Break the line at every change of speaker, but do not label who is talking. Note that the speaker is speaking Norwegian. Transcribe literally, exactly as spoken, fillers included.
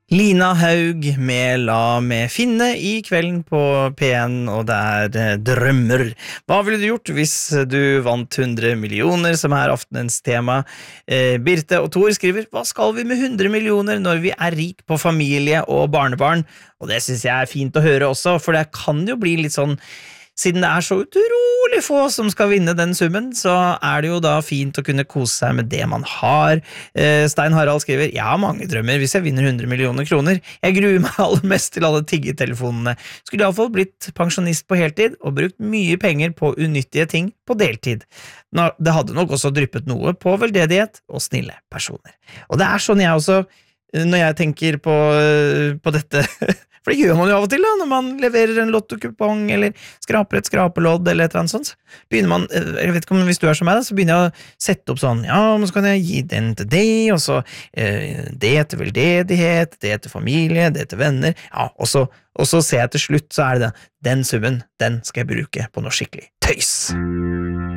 Lina Haug med La med Finne i kvelden på P en, og det er eh, drømmer. Hva ville du gjort hvis du vant hundre millioner, som er aftenens tema? Eh, Birte og Thor skriver, hva skal vi med hundre millioner når vi er rik på familie og barnebarn? Og det synes jeg er fint å høre også, for det kan jo bli litt sånn, siden det er så utrolig få som skal vinne den summen, så er det jo da fint å kunne kose seg med det man har. Eh, Stein Harald skriver, jeg har mange drømmer hvis jeg vinner hundre millioner kroner. Jeg gruer meg aller mest til alle tiggetelefonene. Skulle i alle fall blitt pensjonist på heltid og brukt mye penger på unyttige ting på deltid. Nå, det hadde nok også dryppet noe på veldedighet og snille personer. Og det er sånn jeg også, når jeg tenker på, på dette, for det gjør man jo av og til da, når man leverer en lottokupong, eller skraper et skrapelodd, eller et eller annet sånt, begynner man, jeg vet ikke om hvis du er som meg da, så begynner jeg å sette opp sånn, ja, men så kan jeg gi den til det, og så eh, det til veldedighet, det til familie, det til venner, ja, og så, og så ser jeg til slutt, så er det det, den summen, den skal jeg bruke på noe skikkelig tøys.